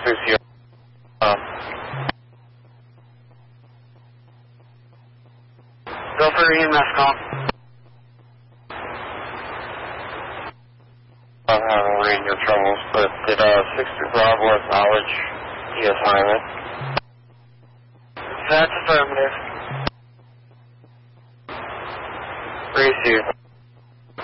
630. Go for your EMS call. I'm having radio troubles, but did 60 Bravo acknowledge the assignment? That's affirmative. Receive.